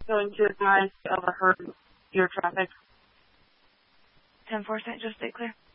going to advise to overheard your traffic. 10-4 St. Joe, stay clear.